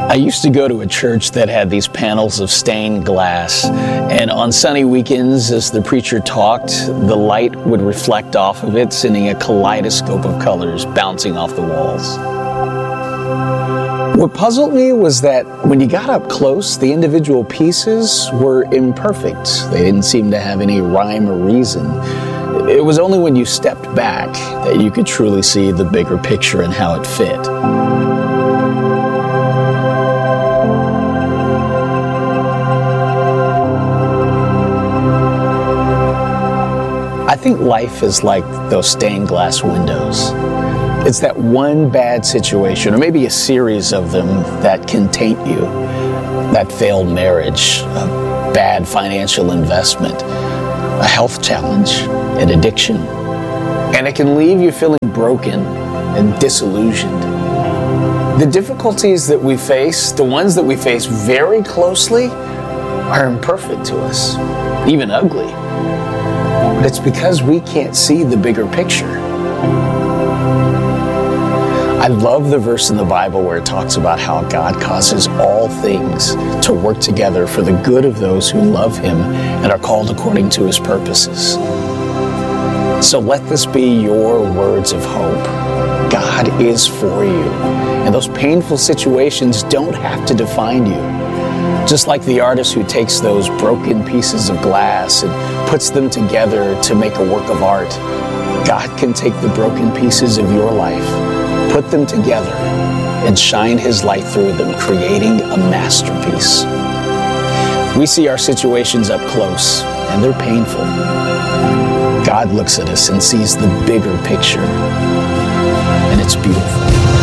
I used to go to a church that had these panels of stained glass, and on sunny weekends, as the preacher talked, the light would reflect off of it, sending a kaleidoscope of colors bouncing off the walls. What puzzled me was that when you got up close, the individual pieces were imperfect. They didn't seem to have any rhyme or reason. It was only when you stepped back that you could truly see the bigger picture and how it fit. I think life is like those stained glass windows. It's that one bad situation, or maybe a series of them, that can taint you. That failed marriage, a bad financial investment, a health challenge, an addiction. And it can leave you feeling broken and disillusioned. The difficulties that we face, the ones that we face very closely, are imperfect to us, even ugly. But it's because we can't see the bigger picture. I love the verse in the Bible where it talks about how God causes all things to work together for the good of those who love Him and are called according to His purposes. So let this be your words of hope. God is for you, and those painful situations don't have to define you. Just like the artist who takes those broken pieces of glass and puts them together to make a work of art, God can take the broken pieces of your life, put them together, and shine His light through them, creating a masterpiece. We see our situations up close, and they're painful. God looks at us and sees the bigger picture, and it's beautiful.